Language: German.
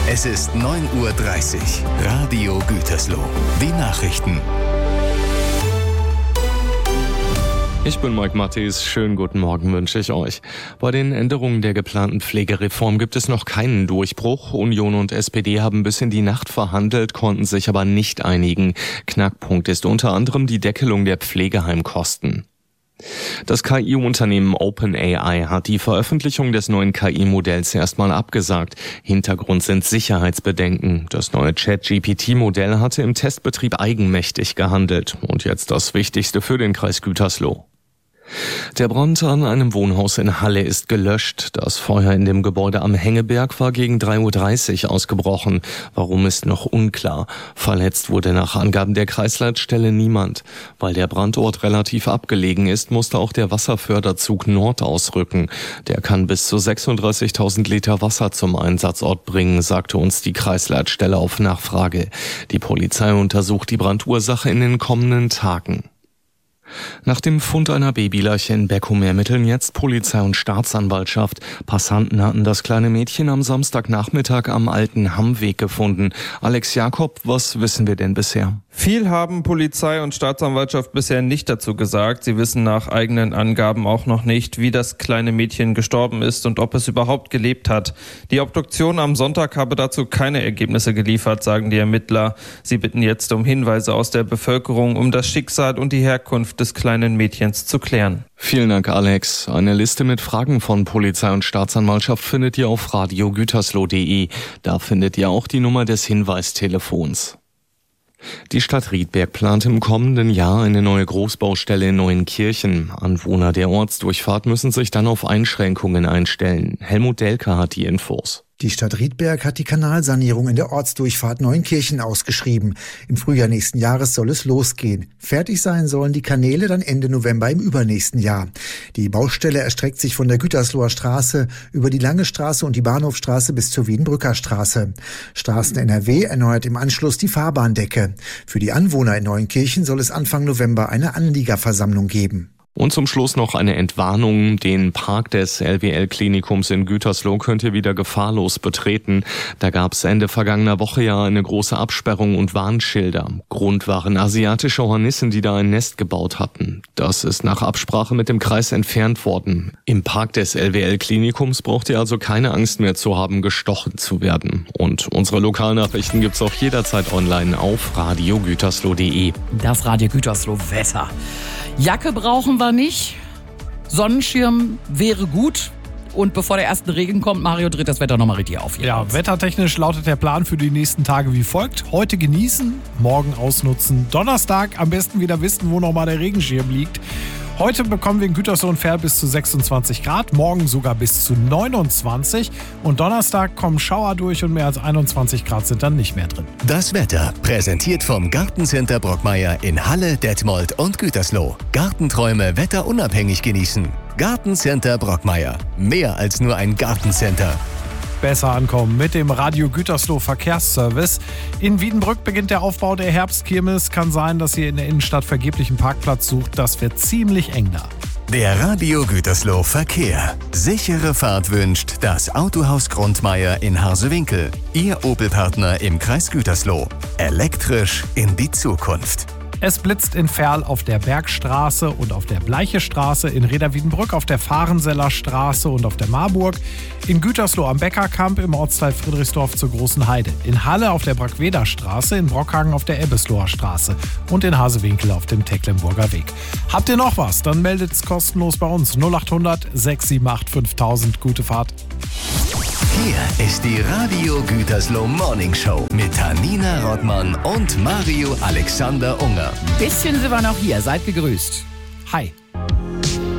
Es ist 9:30 Uhr. Radio Gütersloh. Die Nachrichten. Ich bin Mike Mattis. Schönen guten Morgen wünsche ich euch. Bei den Änderungen der geplanten Pflegereform gibt es noch keinen Durchbruch. Union und SPD haben bis in die Nacht verhandelt, konnten sich aber nicht einigen. Knackpunkt ist unter anderem die Deckelung der Pflegeheimkosten. Das KI-Unternehmen OpenAI hat die Veröffentlichung des neuen KI-Modells erstmal abgesagt. Hintergrund sind Sicherheitsbedenken. Das neue ChatGPT-Modell hatte im Testbetrieb eigenmächtig gehandelt. Und jetzt das Wichtigste für den Kreis Gütersloh. Der Brand an einem Wohnhaus in Halle ist gelöscht. Das Feuer in dem Gebäude am Hengeberg war gegen 3:30 Uhr ausgebrochen. Warum ist noch unklar. Verletzt wurde nach Angaben der Kreisleitstelle niemand. Weil der Brandort relativ abgelegen ist, musste auch der Wasserförderzug Nord ausrücken. Der kann bis zu 36.000 Liter Wasser zum Einsatzort bringen, sagte uns die Kreisleitstelle auf Nachfrage. Die Polizei untersucht die Brandursache in den kommenden Tagen. Nach dem Fund einer Babyleiche in Beckum ermitteln jetzt Polizei und Staatsanwaltschaft. Passanten hatten das kleine Mädchen am Samstagnachmittag am alten Hammweg gefunden. Alex Jakob, was wissen wir denn bisher? Viel haben Polizei und Staatsanwaltschaft bisher nicht dazu gesagt. Sie wissen nach eigenen Angaben auch noch nicht, wie das kleine Mädchen gestorben ist und ob es überhaupt gelebt hat. Die Obduktion am Sonntag habe dazu keine Ergebnisse geliefert, sagen die Ermittler. Sie bitten jetzt um Hinweise aus der Bevölkerung, um das Schicksal und die Herkunft des kleinen Mädchens zu klären. Vielen Dank, Alex. Eine Liste mit Fragen von Polizei und Staatsanwaltschaft findet ihr auf radiogütersloh.de. Da findet ihr auch die Nummer des Hinweistelefons. Die Stadt Riedberg plant im kommenden Jahr eine neue Großbaustelle in Neuenkirchen. Anwohner der Ortsdurchfahrt müssen sich dann auf Einschränkungen einstellen. Helmut Delker hat die Infos. Die Stadt Riedberg hat die Kanalsanierung in der Ortsdurchfahrt Neuenkirchen ausgeschrieben. Im Frühjahr nächsten Jahres soll es losgehen. Fertig sein sollen die Kanäle dann Ende November im übernächsten Jahr. Die Baustelle erstreckt sich von der Gütersloher Straße über die Lange Straße und die Bahnhofstraße bis zur Wiedenbrücker Straße. Straßen NRW erneuert im Anschluss die Fahrbahndecke. Für die Anwohner in Neuenkirchen soll es Anfang November eine Anliegerversammlung geben. Und zum Schluss noch eine Entwarnung. Den Park des LWL-Klinikums in Gütersloh könnt ihr wieder gefahrlos betreten. Da gab es Ende vergangener Woche ja eine große Absperrung und Warnschilder. Grund waren asiatische Hornissen, die da ein Nest gebaut hatten. Das ist nach Absprache mit dem Kreis entfernt worden. Im Park des LWL-Klinikums braucht ihr also keine Angst mehr zu haben, gestochen zu werden. Und unsere Lokalnachrichten gibt's auch jederzeit online auf radiogütersloh.de. Das Radio Gütersloh Wetter. Jacke brauchen wir nicht. Sonnenschirm wäre gut. Und bevor der erste Regen kommt, Mario dreht das Wetter nochmal richtig auf. Ja, wettertechnisch lautet der Plan für die nächsten Tage wie folgt. Heute genießen, morgen ausnutzen. Donnerstag am besten wieder wissen, wo nochmal der Regenschirm liegt. Heute bekommen wir in Gütersloh und Verl bis zu 26 Grad, morgen sogar bis zu 29. Und Donnerstag kommen Schauer durch und mehr als 21 Grad sind dann nicht mehr drin. Das Wetter präsentiert vom Gartencenter Brockmeier in Halle, Detmold und Gütersloh. Gartenträume wetterunabhängig genießen. Gartencenter Brockmeier. Mehr als nur ein Gartencenter. Besser ankommen mit dem Radio Gütersloh Verkehrsservice. In Wiedenbrück beginnt der Aufbau der Herbstkirmes. Kann sein, dass ihr in der Innenstadt vergeblich einen Parkplatz sucht. Das wird ziemlich eng da. Der Radio Gütersloh Verkehr. Sichere Fahrt wünscht das Autohaus Grundmeier in Harsewinkel. Ihr Opel-Partner im Kreis Gütersloh. Elektrisch in die Zukunft. Es blitzt in Verl auf der Bergstraße und auf der Bleichestraße, in Reda-Wiedenbrück auf der Fahrenseller Straße und auf der Marburg, in Gütersloh am Bäckerkamp im Ortsteil Friedrichsdorf zur Großen Heide, in Halle auf der Brackweder Straße, in Brockhagen auf der Ebbesloher Straße und in Hasewinkel auf dem Tecklenburger Weg. Habt ihr noch was? Dann meldet es kostenlos bei uns 0800 678 5000. Gute Fahrt. Hier ist die Radio Gütersloh Morning Show mit Tanina Rottmann und Mario Alexander Unger. Bisschen sind wir noch hier. Seid gegrüßt. Hi.